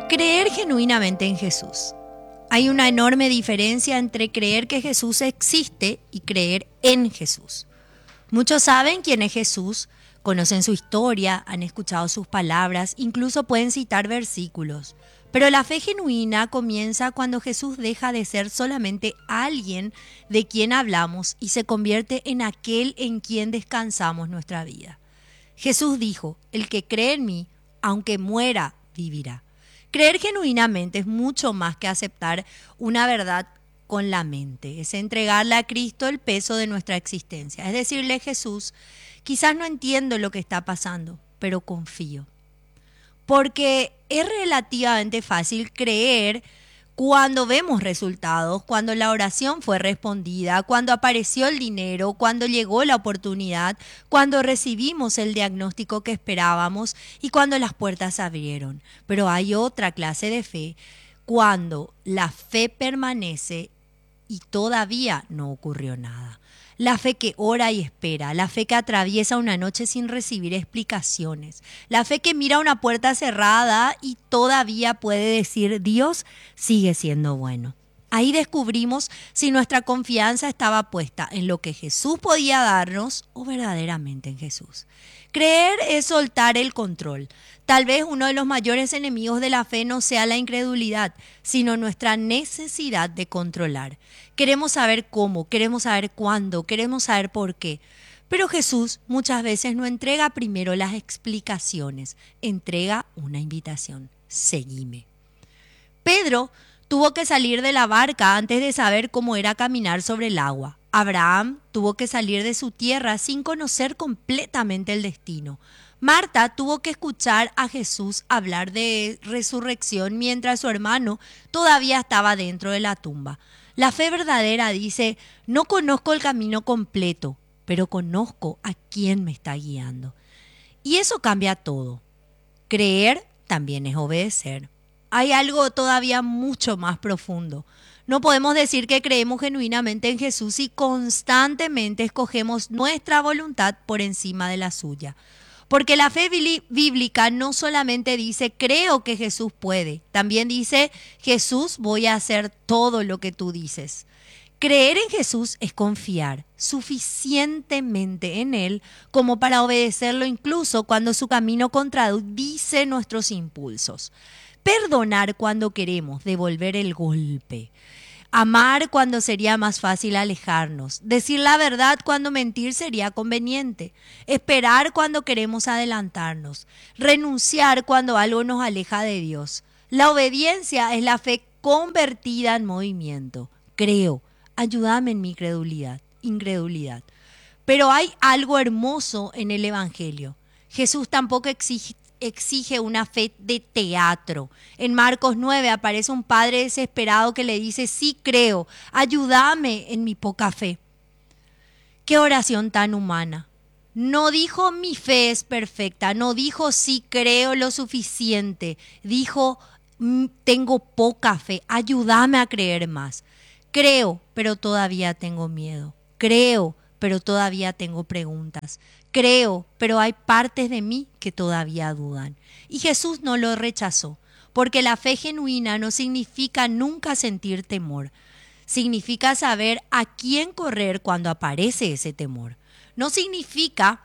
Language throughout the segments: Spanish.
Creer genuinamente en Jesús. Hay una enorme diferencia entre creer que Jesús existe y creer en Jesús. Muchos saben quién es Jesús, conocen su historia, han escuchado sus palabras, incluso pueden citar versículos. Pero la fe genuina comienza cuando Jesús deja de ser solamente alguien de quien hablamos y se convierte en aquel en quien descansamos nuestra vida. Jesús dijo, el que cree en mí, aunque muera, vivirá. Creer genuinamente es mucho más que aceptar una verdad con la mente. Es entregarle a Cristo el peso de nuestra existencia. Es decirle, Jesús, quizás no entiendo lo que está pasando, pero confío. Porque es relativamente fácil creer cuando vemos resultados, cuando la oración fue respondida, cuando apareció el dinero, cuando llegó la oportunidad, cuando recibimos el diagnóstico que esperábamos y cuando las puertas se abrieron. Pero hay otra clase de fe cuando la fe permanece y todavía no ocurrió nada. La fe que ora y espera, la fe que atraviesa una noche sin recibir explicaciones, la fe que mira una puerta cerrada y todavía puede decir, Dios sigue siendo bueno. Ahí descubrimos si nuestra confianza estaba puesta en lo que Jesús podía darnos o verdaderamente en Jesús. Creer es soltar el control. Tal vez uno de los mayores enemigos de la fe no sea la incredulidad, sino nuestra necesidad de controlar. Queremos saber cómo, queremos saber cuándo, queremos saber por qué. Pero Jesús muchas veces no entrega primero las explicaciones, entrega una invitación. Seguime. Pedro tuvo que salir de la barca antes de saber cómo era caminar sobre el agua. Abraham tuvo que salir de su tierra sin conocer completamente el destino. Marta tuvo que escuchar a Jesús hablar de resurrección mientras su hermano todavía estaba dentro de la tumba. La fe verdadera dice, no conozco el camino completo, pero conozco a quién me está guiando. Y eso cambia todo. Creer también es obedecer. Hay algo todavía mucho más profundo. No podemos decir que creemos genuinamente en Jesús si constantemente escogemos nuestra voluntad por encima de la suya. Porque la fe bíblica no solamente dice, creo que Jesús puede, también dice, Jesús, voy a hacer todo lo que tú dices. Creer en Jesús es confiar suficientemente en Él como para obedecerlo incluso cuando su camino contradice nuestros impulsos. Perdonar cuando queremos devolver el golpe. Amar cuando sería más fácil alejarnos. Decir la verdad cuando mentir sería conveniente. Esperar cuando queremos adelantarnos. Renunciar cuando algo nos aleja de Dios. La obediencia es la fe convertida en movimiento. Creo, ayúdame en mi incredulidad. Pero hay algo hermoso en el Evangelio. Jesús tampoco exige una fe de teatro. En Marcos 9 aparece un padre desesperado que le dice, sí creo, ayúdame en mi poca fe. Qué oración tan humana. No dijo mi fe es perfecta, no dijo sí creo lo suficiente, dijo tengo poca fe, ayúdame a creer más. Creo, pero todavía tengo miedo. Creo, pero todavía tengo preguntas. Creo, pero hay partes de mí que todavía dudan. Y Jesús no lo rechazó, porque la fe genuina no significa nunca sentir temor. Significa saber a quién correr cuando aparece ese temor. No significa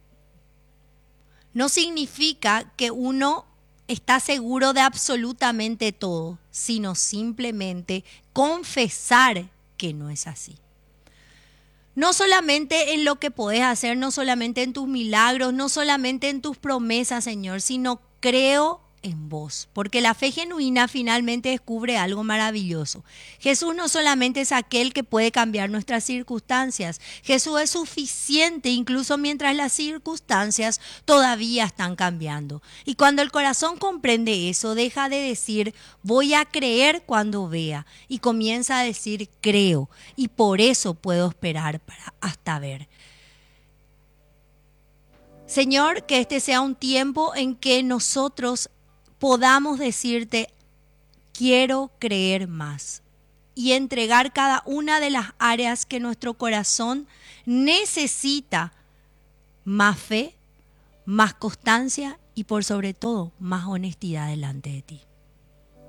que uno está seguro de absolutamente todo, sino simplemente confesar que no es así. No solamente en lo que podés hacer, no solamente en tus milagros, no solamente en tus promesas, Señor, sino creo en vos, porque la fe genuina finalmente descubre algo maravilloso. Jesús no solamente es aquel que puede cambiar nuestras circunstancias, Jesús es suficiente incluso mientras las circunstancias todavía están cambiando. Y cuando el corazón comprende eso, deja de decir voy a creer cuando vea y comienza a decir creo y por eso puedo esperar hasta ver. Señor, que este sea un tiempo en que nosotros podamos decirte, quiero creer más y entregar cada una de las áreas que nuestro corazón necesita más fe, más constancia y por sobre todo más honestidad delante de ti.